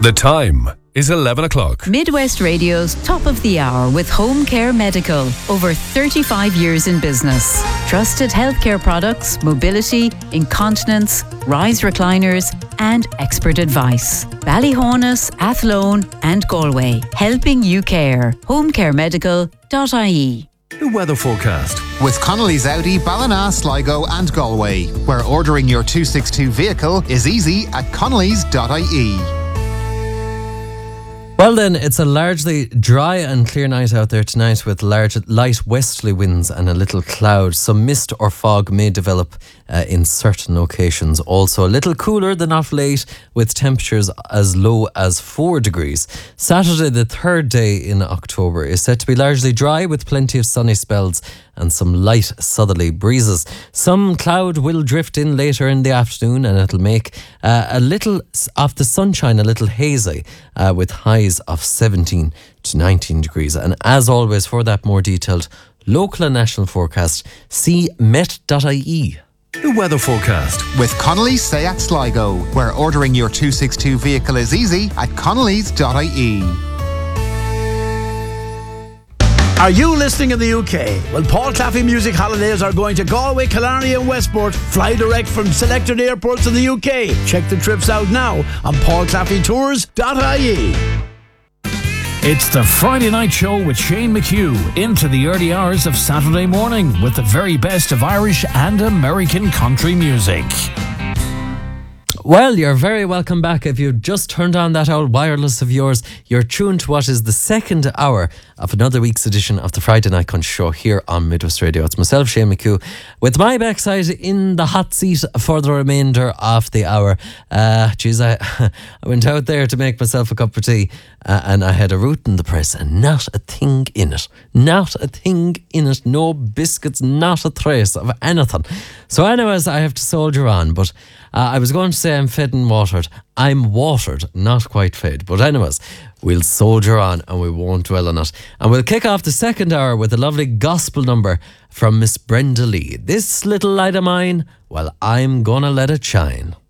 The time is 11 o'clock. Midwest Radio's Top of the Hour with Home Care Medical. Over 35 years in business. Trusted healthcare products, mobility, incontinence, rise recliners and expert advice. Ballyhonus, Athlone and Galway. Helping you care. homecaremedical.ie. The weather forecast with Connolly's Audi, Ballina, Sligo and Galway, where ordering your 262 vehicle is easy at connolly's.ie. Well then, it's a largely dry and clear night out there tonight with light westerly winds and a little cloud. Some mist or fog may develop in certain locations. Also a little cooler than of late with temperatures as low as 4 degrees. Saturday, the third day in October, is set to be largely dry with plenty of sunny spells and some light southerly breezes. Some cloud will drift in later in the afternoon and it'll make a little of the sunshine a little hazy with highs of 17 to 19 degrees. And as always, for that more detailed local and national forecast, see met.ie. The weather forecast with Connolly's Seat Sligo, where ordering your 262 vehicle is easy at connolly's.ie. Are you listening in the UK? Well, Paul Claffey Music Holidays are going to Galway, Killarney and Westport. Fly direct from selected airports in the UK. Check the trips out now on paulclaffeytours.ie. It's the Friday Night Show with Shane McHugh into the early hours of Saturday morning with the very best of Irish and American country music. Well, you're very welcome back. If you've just turned on that old wireless of yours, you're tuned to what is the second hour of another week's edition of the Friday Night Country Show here on Midwest Radio. It's myself, Shane McHugh, with my backside in the hot seat for the remainder of the hour. I went out there to make myself a cup of tea and I had a root in the press and not a thing in it. Not a thing in it. No biscuits, not a trace of anything. So anyways, I have to soldier on, but I was going to say I'm fed and watered. I'm watered, not quite fed. But anyways, we'll soldier on and we won't dwell on it. And we'll kick off the second hour with a lovely gospel number from Miss Brenda Lee. This little light of mine, well, I'm gonna let it shine.